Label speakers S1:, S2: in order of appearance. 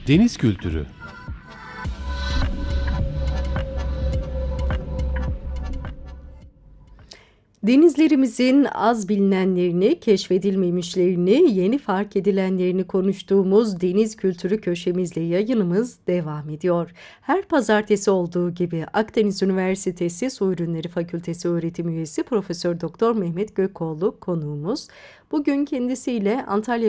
S1: Deniz kültürü.
S2: Denizlerimizin az bilinenlerini, keşfedilmemişlerini, yeni fark edilenlerini konuştuğumuz Deniz Kültürü köşemizle yayınımız devam ediyor. Her pazartesi olduğu gibi Akdeniz Üniversitesi Su Ürünleri Fakültesi öğretim üyesi Profesör Doktor Mehmet Gökoğlu konuğumuz. Bugün kendisiyle Antalya